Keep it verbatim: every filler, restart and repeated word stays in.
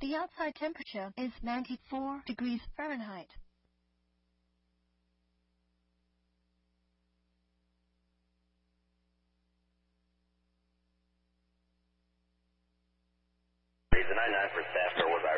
The outside temperature is ninety-four degrees Fahrenheit. ninety-nine for staff, or was I